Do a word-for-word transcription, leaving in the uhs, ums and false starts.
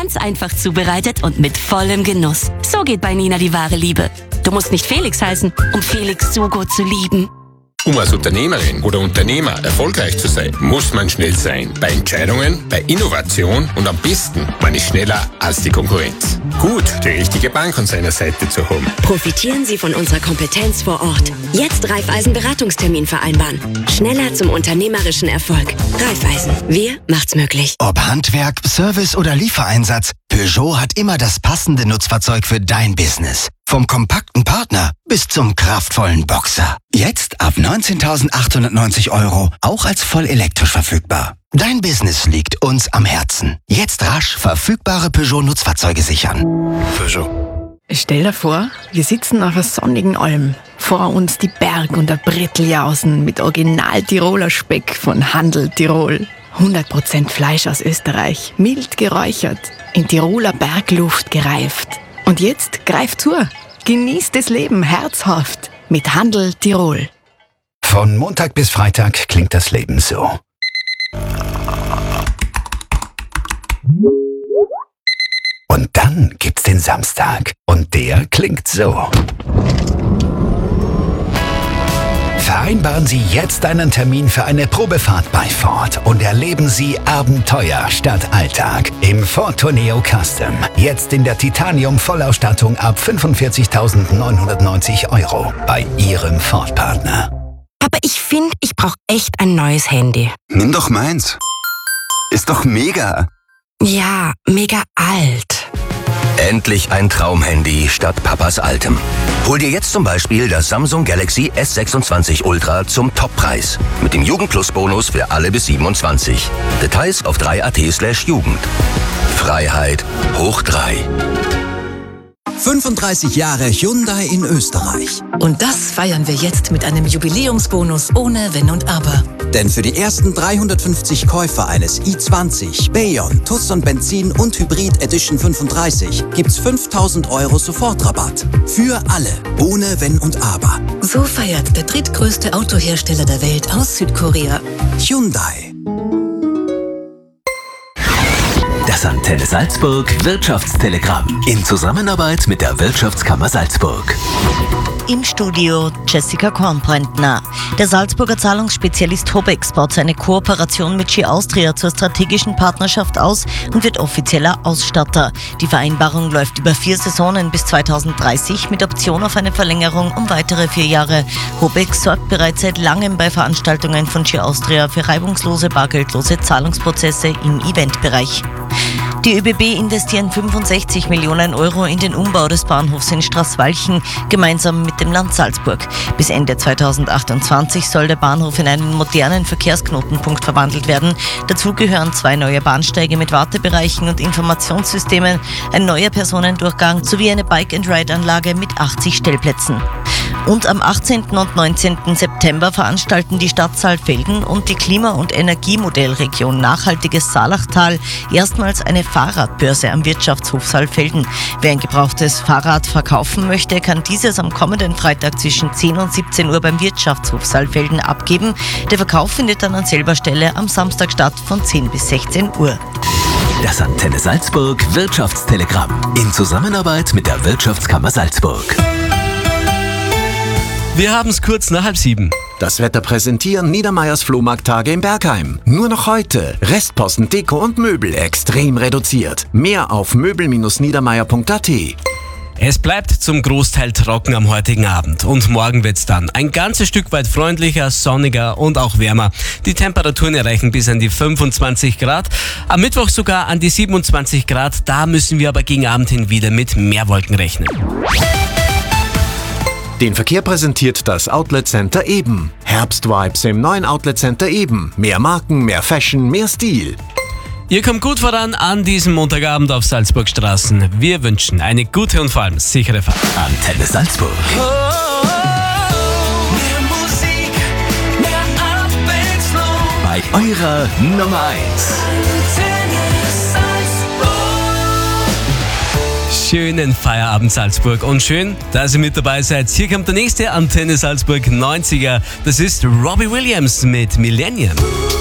ganz einfach zubereitet und mit vollem Genuss. So geht bei Nina die wahre Liebe. Du musst nicht Felix heißen, um Felix so gut zu lieben. Um als Unternehmerin oder Unternehmer erfolgreich zu sein, muss man schnell sein. Bei Entscheidungen, bei Innovation und am besten, man ist schneller als die Konkurrenz. Gut, die richtige Bank an seiner Seite zu haben. Profitieren Sie von unserer Kompetenz vor Ort. Jetzt Raiffeisen Beratungstermin vereinbaren. Schneller zum unternehmerischen Erfolg. Raiffeisen, wir macht's möglich. Ob Handwerk, Service oder Liefereinsatz, Peugeot hat immer das passende Nutzfahrzeug für dein Business. Vom kompakten Partner bis zum kraftvollen Boxer. Jetzt ab neunzehntausendachthundertneunzig Euro, auch als voll elektrisch verfügbar. Dein Business liegt uns am Herzen. Jetzt rasch verfügbare Peugeot-Nutzfahrzeuge sichern. Peugeot. Stell dir vor, wir sitzen auf einer sonnigen Alm. Vor uns die Berg- und der Bretteljausen mit Original-Tiroler Speck von Handel Tirol. hundert Prozent Fleisch aus Österreich, mild geräuchert, in Tiroler Bergluft gereift. Und jetzt greif zu, genießt das Leben herzhaft mit Handel Tirol. Von Montag bis Freitag klingt das Leben so. Und dann gibt's den Samstag. Und der klingt so. Vereinbaren Sie jetzt einen Termin für eine Probefahrt bei Ford und erleben Sie Abenteuer statt Alltag im Ford Tourneo Custom. Jetzt in der Titanium-Vollausstattung ab fünfundvierzigtausendneunhundertneunzig Euro bei Ihrem Ford-Partner. Aber ich finde, ich brauche echt ein neues Handy. Nimm doch meins. Ist doch mega. Ja, mega alt. Endlich ein Traumhandy statt Papas altem. Hol dir jetzt zum Beispiel das Samsung Galaxy S sechsundzwanzig Ultra zum Toppreis. Mit dem Jugend-Plus-Bonus für alle bis siebenundzwanzig. Details auf drei punkt at slash Jugend. Freiheit hoch drei. fünfunddreißig Jahre Hyundai in Österreich. Und das feiern wir jetzt mit einem Jubiläumsbonus ohne Wenn und Aber. Denn für die ersten dreihundertfünfzig Käufer eines i zwanzig, Bayon, Tucson Benzin und Hybrid Edition fünfunddreißig gibt's fünftausend Euro Sofortrabatt. Für alle, ohne Wenn und Aber. So feiert der drittgrößte Autohersteller der Welt aus Südkorea. Hyundai. Das Antenne Salzburg Wirtschaftstelegramm in Zusammenarbeit mit der Wirtschaftskammer Salzburg. Im Studio Jessica Kornbrentner. Der Salzburger Zahlungsspezialist Hobex baut seine Kooperation mit Ski Austria zur strategischen Partnerschaft aus und wird offizieller Ausstatter. Die Vereinbarung läuft über vier Saisonen bis zweitausenddreißig mit Option auf eine Verlängerung um weitere vier Jahre. Hobex sorgt bereits seit langem bei Veranstaltungen von Ski Austria für reibungslose, bargeldlose Zahlungsprozesse im Eventbereich. Die ÖBB investieren fünfundsechzig Millionen Euro in den Umbau des Bahnhofs in Straßwalchen, gemeinsam mit dem Land Salzburg. Bis Ende zweitausendachtundzwanzig soll der Bahnhof in einen modernen Verkehrsknotenpunkt verwandelt werden. Dazu gehören zwei neue Bahnsteige mit Wartebereichen und Informationssystemen, ein neuer Personendurchgang sowie eine Bike-and-Ride-Anlage mit achtzig Stellplätzen. Und am achtzehnten und neunzehnten September veranstalten die Stadt Saalfelden und die Klima- und Energiemodellregion Nachhaltiges Saalachtal erstmals eine Fahrradbörse am Wirtschaftshof Saalfelden. Wer ein gebrauchtes Fahrrad verkaufen möchte, kann dieses am kommenden Freitag zwischen zehn und siebzehn Uhr beim Wirtschaftshof Saalfelden abgeben. Der Verkauf findet dann an selber Stelle am Samstag statt von zehn bis sechzehn Uhr. Das Antenne Salzburg Wirtschaftstelegramm in Zusammenarbeit mit der Wirtschaftskammer Salzburg. Wir haben es kurz nach halb sieben. Das Wetter präsentieren Niedermeyers Flohmarkttage in Bergheim. Nur noch heute. Restposten, Deko und Möbel extrem reduziert. Mehr auf möbel Bindestrich niedermeyer punkt at. Es bleibt zum Großteil trocken am heutigen Abend und morgen wird's dann ein ganzes Stück weit freundlicher, sonniger und auch wärmer. Die Temperaturen erreichen bis an die fünfundzwanzig Grad, am Mittwoch sogar an die siebenundzwanzig Grad. Da müssen wir aber gegen Abend hin wieder mit mehr Wolken rechnen. Den Verkehr präsentiert das Outlet Center Eben. Herbstvibes im neuen Outlet Center Eben. Mehr Marken, mehr Fashion, mehr Stil. Ihr kommt gut voran an diesem Montagabend auf Salzburgstraßen. Wir wünschen eine gute und vor allem sichere Fahrt. Antenne Salzburg. Oh, oh, oh. Mehr Musik, mehr Abwechslung. Bei eurer Nummer eins. Schönen Feierabend Salzburg und schön, dass ihr mit dabei seid. Hier kommt der nächste Antenne Salzburg neunziger. Das ist Robbie Williams mit Millennium.